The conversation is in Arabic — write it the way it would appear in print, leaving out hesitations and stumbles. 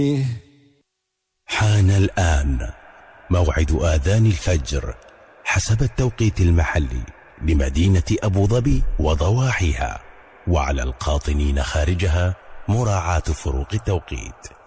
حان الآن موعد آذان الفجر حسب التوقيت المحلي لمدينة أبو ظبي وضواحيها، وعلى القاطنين خارجها مراعاة فروق التوقيت.